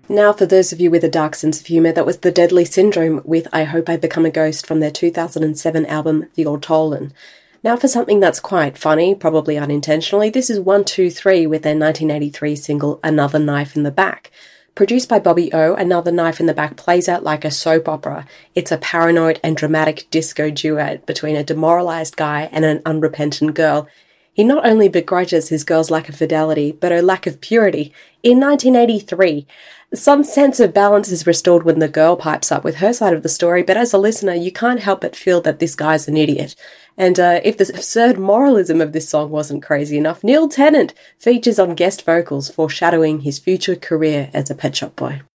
Now, for those of you with a dark sense of humour, that was The Deadly Syndrome with I Hope I Become a Ghost from their 2007 album, The Ortolan. Now for something that's quite funny, probably unintentionally, this is 123 with their 1983 single Another Knife in the Back. Produced by Bobby O, Another Knife in the Back plays out like a soap opera. It's a paranoid and dramatic disco duet between a demoralised guy and an unrepentant girl. He not only begrudges his girl's lack of fidelity, but her lack of purity. In 1983, some sense of balance is restored when the girl pipes up with her side of the story, but as a listener, you can't help but feel that this guy's an idiot. And if the absurd moralism of this song wasn't crazy enough, Neil Tennant features on guest vocals, foreshadowing his future career as a Pet Shop Boy.